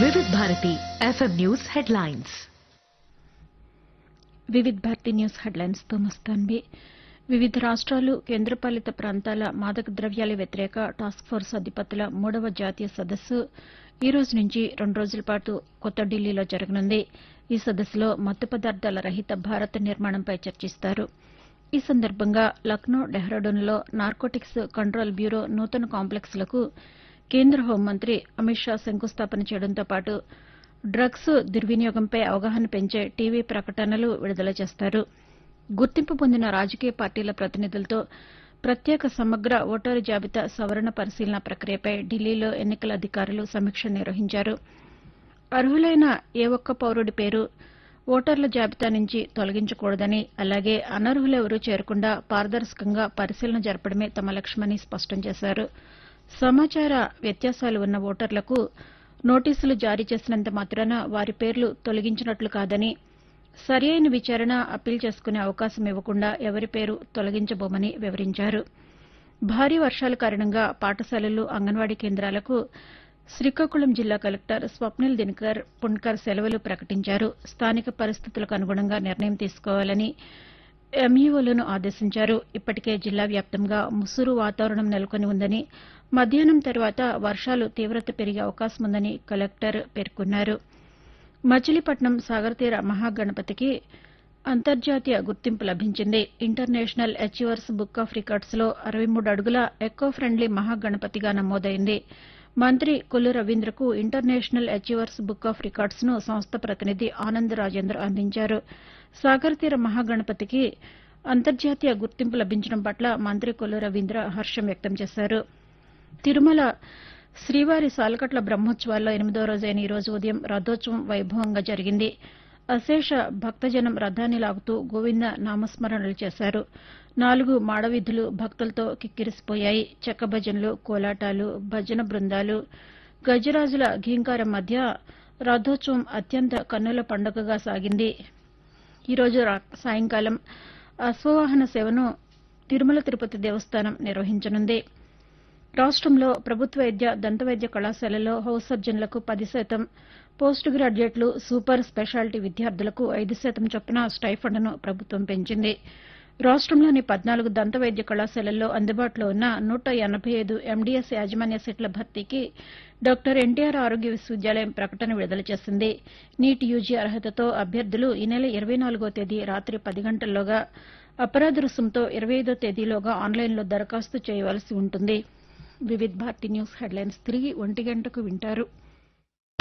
వివిధ Bharati FM news headlines. వివిధ Bharati news headlines తో మస్తాన్వి. వివిధ రాష్ట్రాలు కేంద్రపాలిత ప్రాంతాల మాదక ద్రవ్యాల వ్యతిరేక టాస్క్ ఫోర్స్ అధిపతుల 3వ జాతీయ సదస్సు ఈ రోజు నుంచి 2 రోజుల పాటు కొత్త ఢిల్లీలో జరగనుంది. ఈ సదస్సులో మత్తు పదార్థాల రహిత భారత్ నిర్మాణంపై చర్చిస్తారు. ఈ సందర్భంగా లక్నో, డెహ్రాడూన్లో నార్కోటిక్స్ కంట్రోల్ బ్యూరో నూతన కాంప్లెక్స్లకు కేంద్ర హోంమంత్రి అమిత్ షా శంకుస్థాపన చేయడంతో పాటు డ్రగ్స్ దుర్వినియోగంపై అవగాహన పెంచే టీవీ ప్రకటనలు విడుదల చేస్తారు. గుర్తింపు పొందిన రాజకీయ పార్టీల ప్రతినిధులతో ప్రత్యేక సమగ్ర ఓటరు జాబితా సవరణ పరిశీలన ప్రక్రియపై ఢిల్లీలో ఎన్నికల అధికారులు సమీక్ష నిర్వహించారు. అర్హులైన ఏ ఒక్క పౌరుడి పేరు ఓటర్ల జాబితా నుంచి తొలగించకూడదని, అలాగే అనర్హులెవరూ చేరకుండా పారదర్శకంగా పరిశీలన జరపడమే తమ లక్ష్యమని స్పష్టం చేశారు. సమాచార వ్యత్యాసాలు ఉన్న ఓటర్లకు నోటీసులు జారీ చేసినంత మాత్రాన వారి పేర్లు తొలగించినట్లు కాదని, సరియైన విచారణ, అప్పీల్ చేసుకునే అవకాశం ఇవ్వకుండా ఎవరి పేరు తొలగించబోమని వివరించారు. భారీ వర్షాల కారణంగా పాఠశాలలు, అంగన్వాడీ కేంద్రాలకు శ్రీకాకుళం జిల్లా కలెక్టర్ స్వప్నిల్ దినకర్ పుణ్కర్ సెలవులు ప్రకటించారు. స్థానిక పరిస్థితులకు అనుగుణంగా నిర్ణయం తీసుకోవాలని ఎంఈఓలను ఆదేశించారు. ఇప్పటికే జిల్లా వ్యాప్తంగా ముసురు వాతావరణం నెలకొని ఉందని, మధ్యాహ్నం తర్వాత వర్షాలు తీవ్రత పెరిగే అవకాశం ఉందని కలెక్టర్ పేర్కొన్నారు. మచిలీపట్నం సాగరతీర మహాగణపతికి అంతర్జాతీయ గుర్తింపు లభించింది. ఇంటర్నేషనల్ అచీవర్స్ బుక్ ఆఫ్ రికార్డ్స్లో 63 అడుగుల ఎకో ఫ్రెండ్లీ మహాగణపతిగా నమోదైంది. మంత్రి Kollu రవీంద్రకు international achievers book of రికార్డ్స్ను సంస్థ ప్రతినిధి ఆనంద్ రాజేంద్ర అందించారు. సాగరతీర మహాగణపతికి అంతర్జాతీయ గుర్తింపు లభించడం పట్ల మంత్రి కొల్లు రవీంద్ర హర్షం వ్యక్తం చేశారు. తిరుమల శ్రీవారి సాలకట్ల బ్రహ్మోత్సవాల్లో 8వ రోజైన ఈ రోజు ఉదయం రథోత్సవం వైభవంగా జరిగింది. అశేష భక్తజనం రథాన్ని లాగుతూ గోవింద నామస్మరణలు చేశారు. 4 మాడవీధులు భక్తులతో కిక్కిరిసిపోయాయి. చెక్క భజనలు, కోలాటాలు, భజన బృందాలు, గజరాజుల ఘీంకారం మధ్య రథోత్సవం అత్యంత కన్నుల పండుగగా సాగింది. ఈ రోజు సాయంకాలం అశ్వవాహన సేవను తిరుమల తిరుపతి దేవస్థానం నిర్వహించనుంది. రాష్టంలో ప్రభుత్వ వైద్య, దంత వైద్య కళాశాలల్లో హౌస్ సర్జన్లకు 10%, పోస్ట్ గ్రాడ్యుయేట్లు, సూపర్ స్పెషాలిటీ విద్యార్థులకు 5% చొప్పున స్టైఫండ్ను ప్రభుత్వం పెంచింది. రాష్టంలోని 14 దంత వైద్య కళాశాలల్లో అందుబాటులో ఉన్న 185 ఎండీఎస్ యాజమాన్య సీట్ల భర్తీకి డాక్టర్ ఎన్టీఆర్ ఆరోగ్య విశ్వవిద్యాలయం ప్రకటన విడుదల చేసింది. నీట్ యూజీ అర్హతతో అభ్యర్థులు ఈ నెల 24వ తేదీ రాత్రి 10 గంటల్లోగా, అపరాధ రుసుంతో 25వ తేదీలోగా ఆన్లైన్లో దరఖాస్తు చేయవలసి ఉంటుంది. వివిధ భారతి న్యూస్ హెడ్లైన్స్ తిరిగి 1 గంటకు వింటారు.